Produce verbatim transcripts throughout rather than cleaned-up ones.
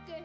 qué?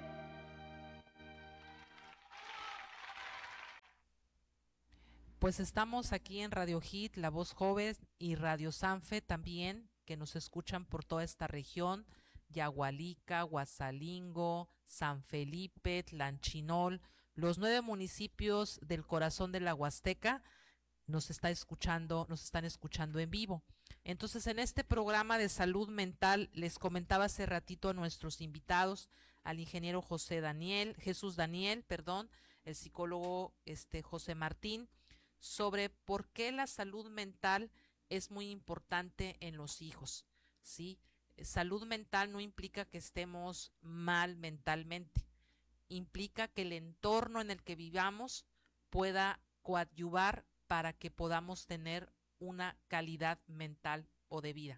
Pues estamos aquí en Radio Hit, La Voz Joven y Radio Sanfe también, que nos escuchan por toda esta región, Yagualica, Guasalingo, San Felipe, Tlanchinol, los nueve municipios del corazón de la Huasteca nos está escuchando, nos están escuchando en vivo. Entonces, en este programa de salud mental, les comentaba hace ratito a nuestros invitados, al ingeniero José Daniel, Jesús Daniel, perdón, el psicólogo este José Martín, sobre por qué la salud mental es muy importante en los hijos, ¿sí? Salud mental no implica que estemos mal mentalmente, implica que el entorno en el que vivamos pueda coadyuvar para que podamos tener una calidad mental o de vida.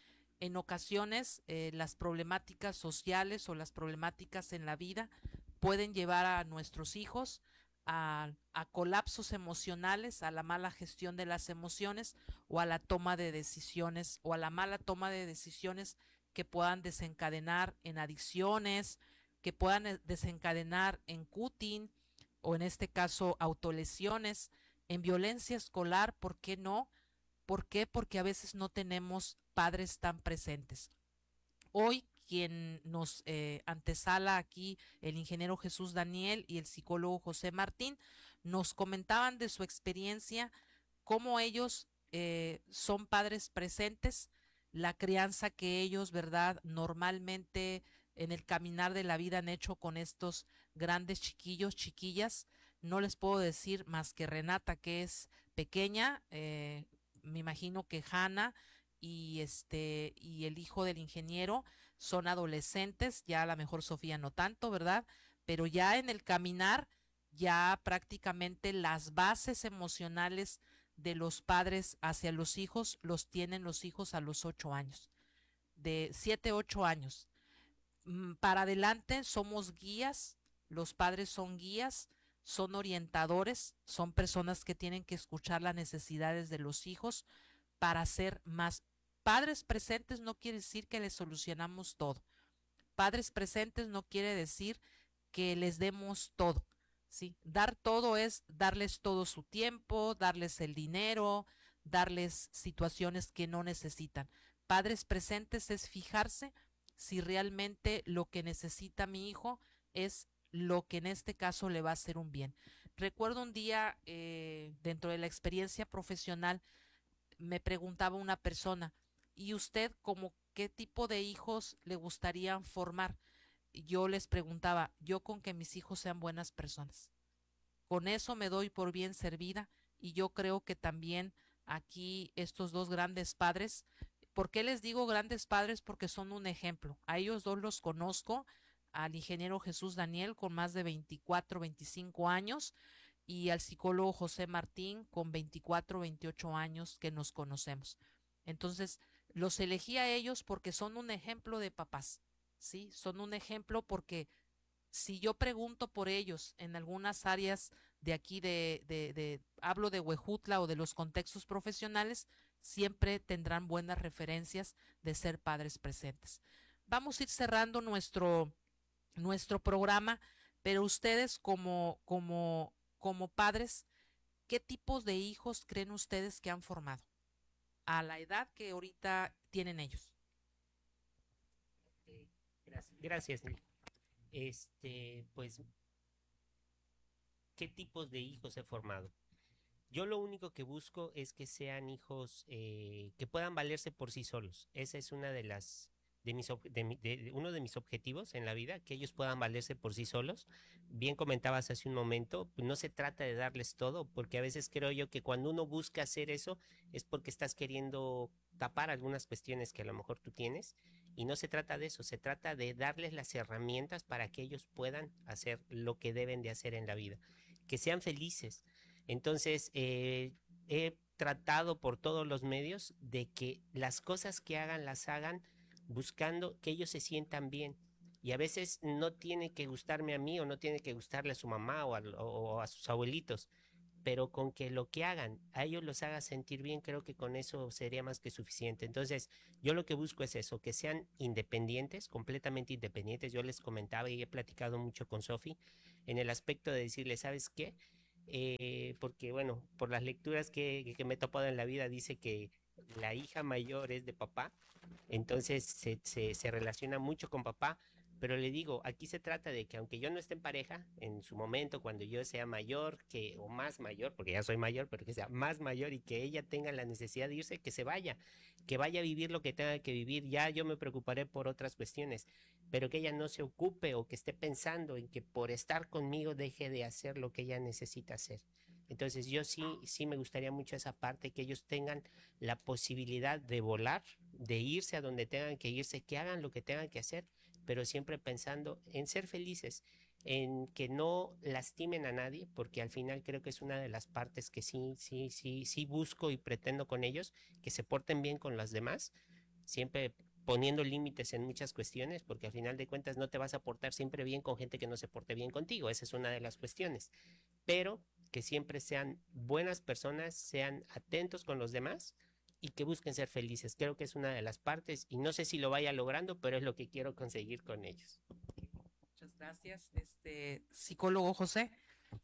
En ocasiones, eh, las problemáticas sociales o las problemáticas en la vida pueden llevar a nuestros hijos a, a colapsos emocionales, a la mala gestión de las emociones o a la toma de decisiones o a la mala toma de decisiones que puedan desencadenar en adicciones, que puedan eh, desencadenar en cutting o en este caso autolesiones, en violencia escolar, ¿por qué no? ¿Por qué? Porque a veces no tenemos padres tan presentes. Hoy quien nos eh, antesala aquí, el ingeniero Jesús Daniel y el psicólogo José Martín, nos comentaban de su experiencia, cómo ellos eh, son padres presentes, la crianza que ellos, ¿verdad? Normalmente en el caminar de la vida han hecho con estos grandes chiquillos, chiquillas. No les puedo decir más que Renata, que es pequeña, eh, me imagino que Hanna y este y el hijo del ingeniero son adolescentes, ya a lo mejor Sofía no tanto, ¿verdad? Pero ya en el caminar, ya prácticamente las bases emocionales de los padres hacia los hijos los tienen los hijos a los ocho años, de siete, ocho años. Mm, Para adelante somos guías, los padres son guías, son orientadores, son personas que tienen que escuchar las necesidades de los hijos para ser más padres presentes. No quiere decir que les solucionamos todo. Padres presentes no quiere decir que les demos todo, ¿sí? Dar todo es darles todo su tiempo, darles el dinero, darles situaciones que no necesitan. Padres presentes es fijarse si realmente lo que necesita mi hijo es lo que en este caso le va a hacer un bien. Recuerdo un día, eh, dentro de la experiencia profesional, me preguntaba una persona, ¿y usted como qué tipo de hijos le gustaría formar? Yo les preguntaba, yo con que mis hijos sean buenas personas. Con eso me doy por bien servida y yo creo que también aquí estos dos grandes padres, ¿por qué les digo grandes padres? Porque son un ejemplo. A ellos dos los conozco, al ingeniero Jesús Daniel con más de veinticuatro, veinticinco años y al psicólogo José Martín con veinticuatro, veintiocho años que nos conocemos. Entonces, los elegí a ellos porque son un ejemplo de papás, ¿sí? Son un ejemplo porque si yo pregunto por ellos en algunas áreas de aquí de, de, de hablo de Huejutla o de los contextos profesionales, siempre tendrán buenas referencias de ser padres presentes. Vamos a ir cerrando nuestro, nuestro programa, pero ustedes como, como, como padres, ¿qué tipos de hijos creen ustedes que han formado a la edad que ahorita tienen ellos? Eh, gracias, gracias, Nelly. Este, pues, ¿qué tipos de hijos he formado? Yo lo único que busco es que sean hijos eh, que puedan valerse por sí solos. Esa es una de las de mis de, mi, de, de uno de mis objetivos en la vida, que ellos puedan valerse por sí solos. Bien comentabas hace un momento, no se trata de darles todo, porque a veces creo yo que cuando uno busca hacer eso es porque estás queriendo tapar algunas cuestiones que a lo mejor tú tienes, y no se trata de eso, se trata de darles las herramientas para que ellos puedan hacer lo que deben de hacer en la vida, que sean felices. Entonces, eh, he tratado por todos los medios de que las cosas que hagan las hagan buscando que ellos se sientan bien. Y a veces no tiene que gustarme a mí o no tiene que gustarle a su mamá o a, o a sus abuelitos. pero con que lo que hagan a ellos los haga sentir bien, creo que con eso sería más que suficiente. Entonces, yo lo que busco es eso, que sean independientes, completamente independientes. Yo les comentaba y he platicado mucho con Sofi en el aspecto de decirle, ¿sabes qué? Eh, porque bueno, por las lecturas que, que me he topado en la vida, dice que la hija mayor es de papá, entonces se, se, se relaciona mucho con papá, pero le digo, aquí se trata de que aunque yo no esté en pareja, en su momento, cuando yo sea mayor, que, o más mayor, porque ya soy mayor, pero que sea más mayor y que ella tenga la necesidad de irse, que se vaya, que vaya a vivir lo que tenga que vivir, ya yo me preocuparé por otras cuestiones, pero que ella no se ocupe o que esté pensando en que por estar conmigo deje de hacer lo que ella necesita hacer. Entonces yo sí, sí me gustaría mucho esa parte, que ellos tengan la posibilidad de volar, de irse a donde tengan que irse, que hagan lo que tengan que hacer, pero siempre pensando en ser felices, en que no lastimen a nadie, porque al final creo que es una de las partes que sí, sí, sí, sí busco y pretendo con ellos, que se porten bien con los demás, siempre poniendo límites en muchas cuestiones, porque al final de cuentas no te vas a portar siempre bien con gente que no se porte bien contigo, esa es una de las cuestiones, pero que siempre sean buenas personas, sean atentos con los demás y que busquen ser felices. Creo que es una de las partes y no sé si lo vaya logrando, pero es lo que quiero conseguir con ellos. Muchas gracias, este psicólogo José.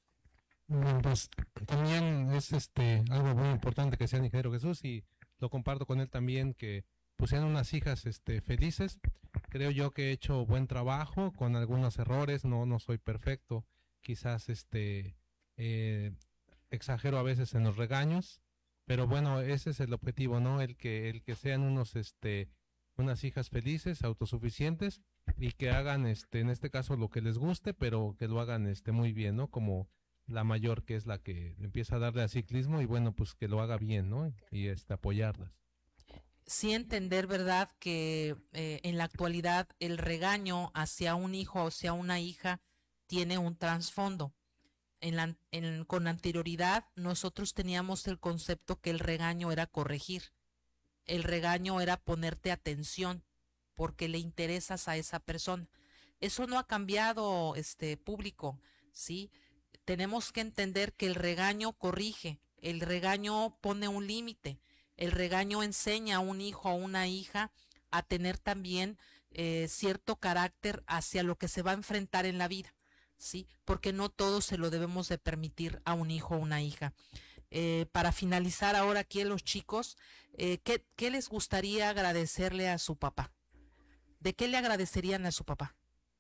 Bueno, pues también es este algo muy importante que sea ingeniero Jesús y lo comparto con él también, que pues sean unas hijas este felices. Creo yo que he hecho buen trabajo con algunos errores, no no soy perfecto, quizás este eh, exagero a veces en los regaños, pero bueno, ese es el objetivo, ¿no? El que el que sean unos este unas hijas felices, autosuficientes y que hagan este en este caso lo que les guste, pero que lo hagan este muy bien, ¿no? Como la mayor, que es la que empieza a darle al ciclismo, y bueno, pues que lo haga bien, ¿no? Y este apoyarlas. Sí entender, ¿verdad?, que eh, en la actualidad el regaño hacia un hijo o hacia una hija tiene un trasfondo. En la, en, con anterioridad nosotros teníamos el concepto que el regaño era corregir, el regaño era ponerte atención porque le interesas a esa persona. Eso no ha cambiado, este público, ¿sí? Tenemos que entender que el regaño corrige, el regaño pone un límite, el regaño enseña a un hijo o una hija a tener también eh, cierto carácter hacia lo que se va a enfrentar en la vida, ¿sí? Porque no todo se lo debemos de permitir a un hijo o una hija. Eh, para finalizar ahora aquí a los chicos, eh, ¿qué, ¿qué les gustaría agradecerle a su papá? ¿De qué le agradecerían a su papá?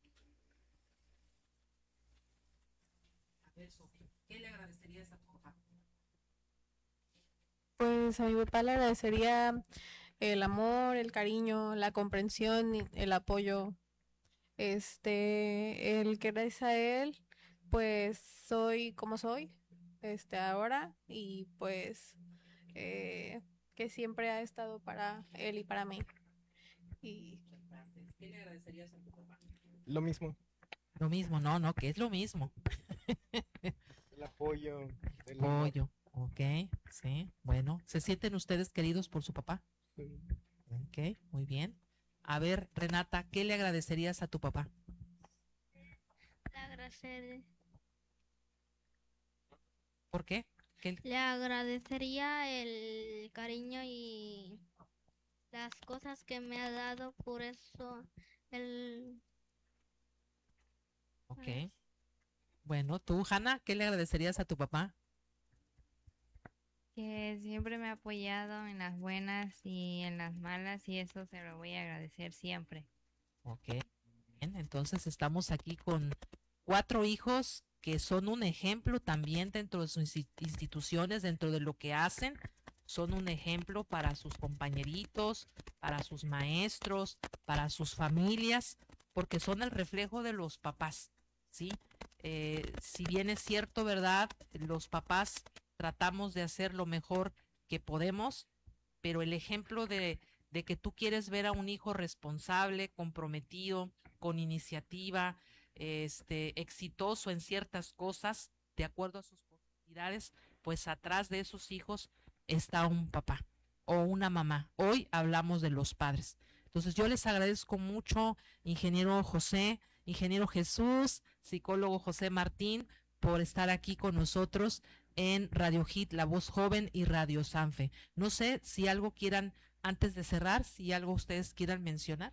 A ver, Sofía, ¿qué le agradecerías a tu papá? Pues a mi papá le agradecería el amor, el cariño, la comprensión, y el apoyo. Este, el que gracias a él, pues soy como soy, este, ahora, y pues eh, que siempre ha estado para él y para mí. Y ¿Qué le agradecerías a tu papá? Lo mismo, Lo mismo, no, no, que es lo mismo. el apoyo, el amor. Apoyo, ok, sí, bueno, ¿se sienten ustedes queridos por su papá? Sí. Ok, muy bien. A ver, Renata, ¿qué le agradecerías a tu papá? Le agradecer- ¿Por qué? ¿Qué- le agradecería el cariño y las cosas que me ha dado, por eso el Ok. Bueno, tú, Hanna, ¿qué le agradecerías a tu papá? Que siempre me ha apoyado en las buenas y en las malas, y eso se lo voy a agradecer siempre. Ok, bien, entonces estamos aquí con cuatro hijos que son un ejemplo también dentro de sus insti- instituciones, dentro de lo que hacen, son un ejemplo para sus compañeritos, para sus maestros, para sus familias, porque son el reflejo de los papás, ¿sí? Eh, si bien es cierto, ¿verdad? Los papás tratamos de hacer lo mejor que podemos, pero el ejemplo de, de que tú quieres ver a un hijo responsable, comprometido, con iniciativa, este, exitoso en ciertas cosas, de acuerdo a sus posibilidades, pues atrás de esos hijos está un papá o una mamá. Hoy hablamos de los padres. Entonces yo les agradezco mucho, ingeniero José, ingeniero Jesús, psicólogo José Martín, por estar aquí con nosotros. en Radio Hit, La Voz Joven y Radio Sanfe. No sé si algo quieran, antes de cerrar, si algo ustedes quieran mencionar.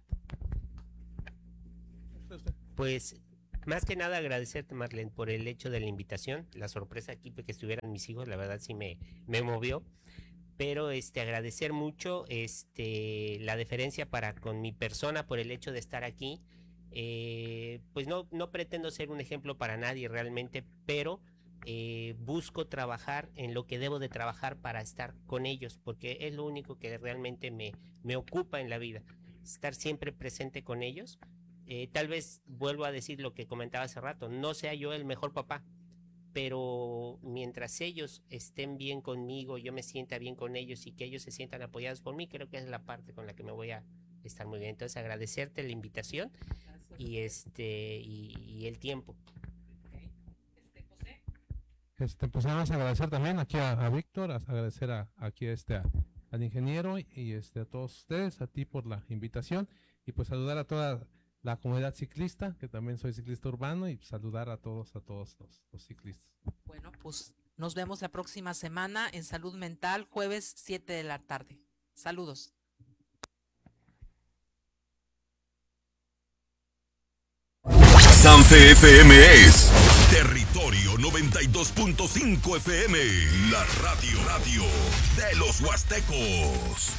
Pues más que nada agradecerte, Marlene, por el hecho de la invitación, la sorpresa aquí que estuvieran mis hijos, la verdad sí me, me movió, pero este agradecer mucho este la deferencia para con mi persona por el hecho de estar aquí. Eh, pues no, no pretendo ser un ejemplo para nadie realmente, pero eh, busco trabajar en lo que debo de trabajar para estar con ellos, porque es lo único que realmente me, me ocupa en la vida, estar siempre presente con ellos. Eh, tal vez vuelvo a decir lo que comentaba hace rato, no sea yo el mejor papá, pero mientras ellos estén bien conmigo, yo me sienta bien con ellos y que ellos se sientan apoyados por mí, creo que es la parte con la que me voy a estar muy bien. Entonces agradecerte la invitación y este y, y el tiempo. Este, pues nada más agradecer también aquí a, a Víctor, a, agradecer a, aquí este, a, al ingeniero y este, a todos ustedes, a ti por la invitación y pues saludar a toda la comunidad ciclista, que también soy ciclista urbano, y saludar a todos, a todos los, los ciclistas. Bueno, pues nos vemos la próxima semana en Salud Mental, jueves siete de la tarde. Saludos. Sanfe F M es Territorio noventa y dos punto cinco F M, la radio, radio de los huastecos.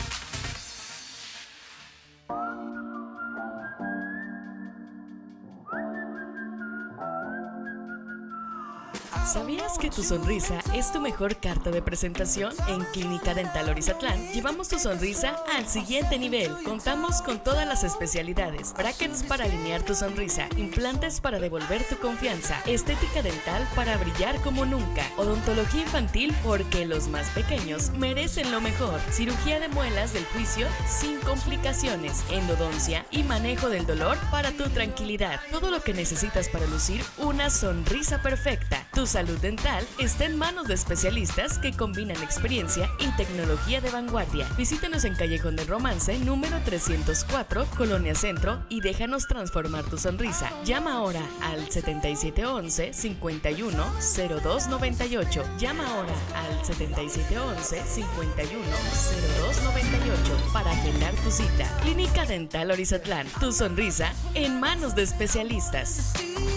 ¿Sabías que tu sonrisa es tu mejor carta de presentación? En Clínica Dental Orizatlán llevamos tu sonrisa al siguiente nivel. Contamos con todas las especialidades: brackets para alinear tu sonrisa, implantes para devolver tu confianza, estética dental para brillar como nunca, odontología infantil porque los más pequeños merecen lo mejor, cirugía de muelas del juicio sin complicaciones, endodoncia y manejo del dolor para tu tranquilidad. Todo lo que necesitas para lucir una sonrisa perfecta. Tu salud dental está en manos de especialistas que combinan experiencia y tecnología de vanguardia. Visítanos en Callejón del Romance, número trescientos cuatro, Colonia Centro, y déjanos transformar tu sonrisa. Llama ahora al setenta y siete once, cincuenta y uno, cero dos noventa y ocho. Llama ahora al setenta y siete once, cincuenta y uno, cero dos noventa y ocho para agendar tu cita. Clínica Dental Orizatlán, tu sonrisa en manos de especialistas.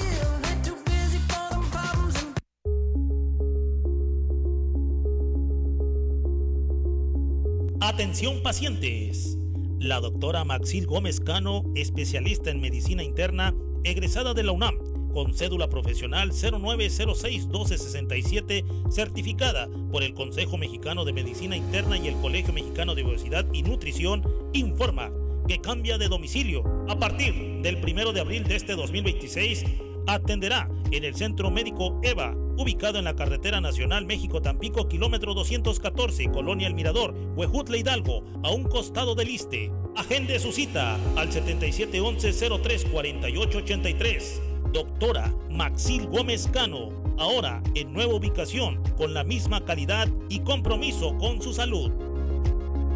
Atención pacientes. La doctora Maxil Gómez Cano, especialista en medicina interna, egresada de la UNAM, con cédula profesional cero nueve cero seis doce sesenta y siete, certificada por el Consejo Mexicano de Medicina Interna y el Colegio Mexicano de Obesidad y Nutrición, informa que cambia de domicilio. A partir del primero de abril de este dos mil veintiséis, atenderá en el Centro Médico EVA, ubicado en la Carretera Nacional México-Tampico, kilómetro doscientos catorce, Colonia El Mirador, Huejutla, Hidalgo, a un costado del ISSSTE. Agende su cita al setenta y siete once, cero tres cuarenta y ocho ochenta y tres. Doctora Maxil Gómez Cano, ahora en nueva ubicación, con la misma calidad y compromiso con su salud.